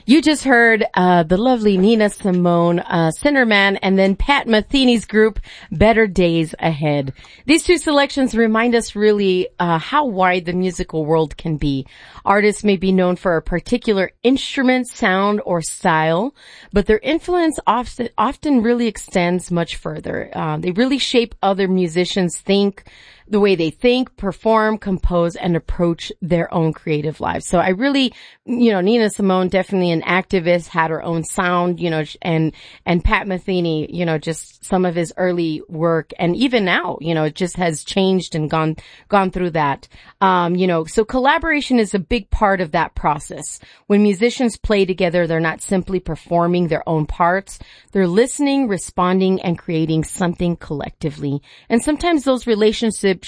You just heard the lovely Nina Simone, Sinnerman, and then Pat Metheny's group, Better Days Ahead. These two selections remind us really how wide the musical world can be. Artists may be known for a particular instrument, sound, or style, but their influence often really extends much further. They really shape other musicians' the way they think, perform, compose, and approach their own creative lives. So I really, Nina Simone, definitely an activist, had her own sound, and Pat Metheny, just some of his early work, and even now, it just has changed and gone through that. So collaboration is a big part of that process. When musicians play together, they're not simply performing their own parts. They're listening, responding, and creating something collectively. And sometimes those relationships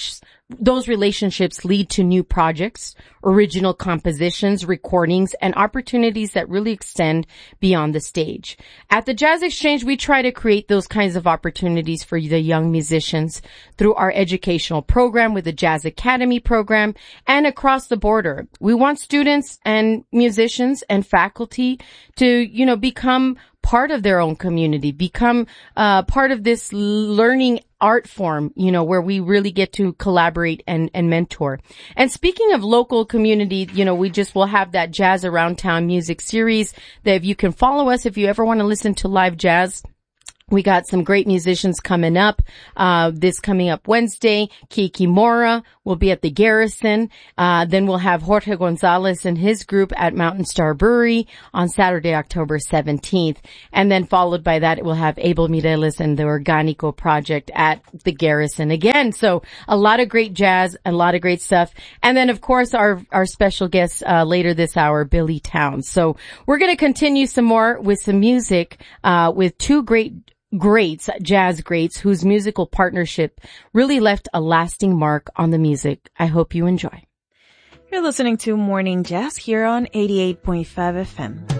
lead to new projects, original compositions, recordings, and opportunities that really extend beyond the stage. At the Jazz Exchange, we try to create those kinds of opportunities for the young musicians through our educational program with the Jazz Academy program and across the border. We want students and musicians and faculty to, become part of their own community, become part of this learning art form, where we really get to collaborate and mentor. And speaking of local community, we just will have that Jazz Around Town music series that if you can follow us, if you ever want to listen to live jazz. We got some great musicians coming up, this coming up Wednesday. Kiki Mora will be at the Garrison. Then we'll have Jorge Gonzalez and his group at Mountain Star Brewery on Saturday, October 17th. And then followed by that, we'll have Abel Mireles and the Organico Project at the Garrison again. So a lot of great jazz, a lot of great stuff. And then of course our special guest, later this hour, Billy Towns. So we're going to continue some more with some music, with two greats, jazz greats, whose musical partnership really left a lasting mark on the music. I hope you enjoy. You're listening to Morning Jazz here on 88.5 FM.